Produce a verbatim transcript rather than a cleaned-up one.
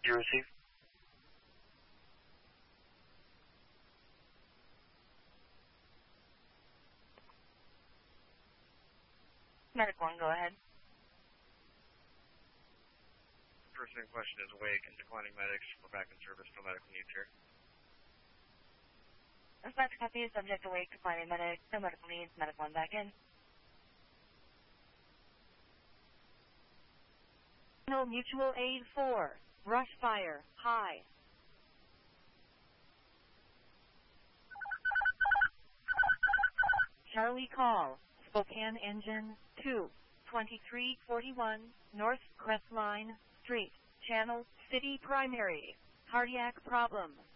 you receive? Medic one, go ahead. Person in question is awake and declining medics. We're back in service. No medical needs here. Dispatch copy, subject awake, declining medic, no medical needs, medic one back in. No mutual aid four, rush fire, high. Charlie call, Spokane engine two, twenty-three forty-one, North Crestline Street, Channel City Primary, cardiac problem.